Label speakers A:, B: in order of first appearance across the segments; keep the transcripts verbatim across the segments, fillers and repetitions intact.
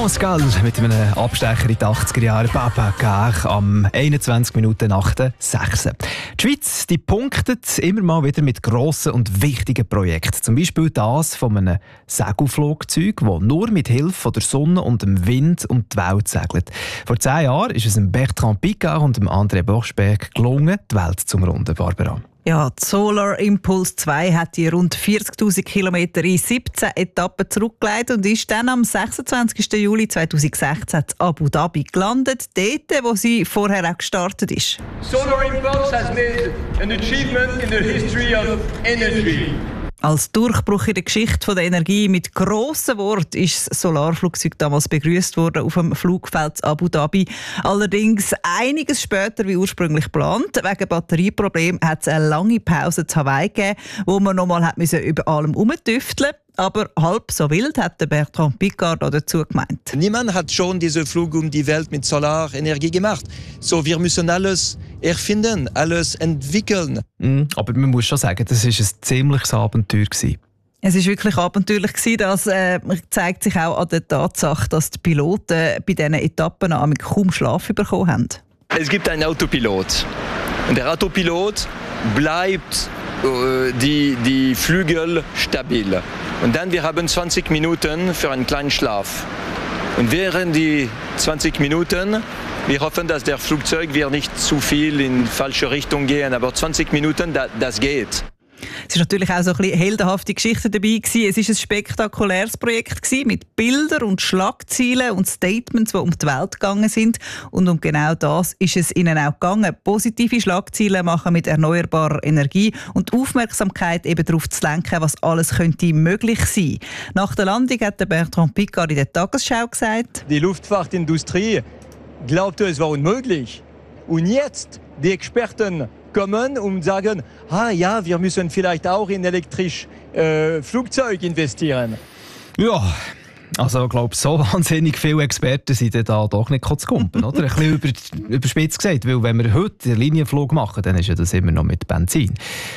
A: France Gall mit einem Abstecher in die achtziger Jahre. Papa Car am einundzwanzig Minuten nach der sechs. Die Schweiz die punktet immer mal wieder mit grossen und wichtigen Projekten. Zum Beispiel das von einem Segelflugzeug, das nur mit Hilfe der Sonne und dem Wind um die Welt segelt. Vor zehn Jahren ist es Bertrand Piccard und André Borschberg gelungen, die Welt zu umrunden. Barbara.
B: Ja, die Solar Impulse zwei hat die rund vierzigtausend Kilometer in siebzehn Etappen zurückgelegt und ist dann am sechsundzwanzigsten Juli zweitausendsechzehn in Abu Dhabi gelandet, dort, wo sie vorher auch gestartet ist.
C: Solar Impulse has made an achievement in the history of energy.
B: Als Durchbruch in der Geschichte der Energie mit grossen Worten ist das Solarflugzeug damals begrüßt worden auf dem Flugfeld Abu Dhabi. Allerdings einiges später wie ursprünglich geplant. Wegen Batterieproblemen hat es eine lange Pause zu Hawaii gegeben, wo man noch mal über allem herumtüfteln. Aber halb so wild hat der Bertrand Piccard dazu gemeint.
D: Niemand hat schon diesen Flug um die Welt mit Solarenergie gemacht. So, wir müssen alles erfinden, alles entwickeln.
A: Mm, aber man muss schon sagen, das war ein ziemliches Abenteuer.
B: Es war wirklich abenteuerlich. Das äh, zeigt sich auch an der Tatsache, dass die Piloten bei diesen Etappen kaum Schlaf bekommen haben.
D: Es gibt einen Autopilot. Und der Autopilot bleibt äh, die, die Flügel stabil. Und dann wir haben zwanzig Minuten für einen kleinen Schlaf. Und während die zwanzig Minuten, wir hoffen, dass der Flugzeug wird nicht zu viel in falsche Richtung gehen, aber zwanzig Minuten, das, das geht.
B: Es war natürlich auch so ein bisschen heldenhafte Geschichte dabei gewesen. Es war ein spektakuläres Projekt gewesen, mit Bildern und Schlagzeilen und Statements, die um die Welt gegangen sind. Und um genau das ist es ihnen auch gegangen. Positive Schlagzeilen machen mit erneuerbarer Energie und die Aufmerksamkeit eben darauf zu lenken, was alles könnte möglich sein. Nach der Landung hat der Bertrand Piccard in der Tagesschau gesagt:
C: Die Luftfahrtindustrie glaubte, es war unmöglich. Und jetzt, die Experten kommen und sagen, ah ja, wir müssen vielleicht auch in elektrisches äh, Flugzeug investieren.
A: Ja, also ich glaube, so wahnsinnig viele Experten sind da doch nicht zu kumpen, oder? Ein bisschen über, überspitzt gesagt, weil wenn wir heute den Linienflug machen, dann ist ja das immer noch mit Benzin.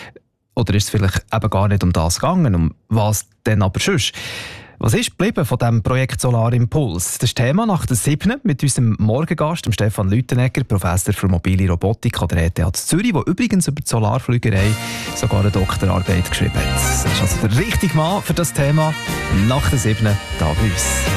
A: Oder ist es vielleicht eben gar nicht um das gegangen, um was denn aber sonst? Was ist geblieben von diesem Projekt Solar Impulse? Das ist Thema nach der siebten mit unserem Morgengast, Stefan Lüthenegger, Professor für mobile Robotik an der E T H Zürich, der übrigens über die Solarflügerei sogar eine Doktorarbeit geschrieben hat. Das ist also der richtige Mann für das Thema nach der siebten hier bei uns.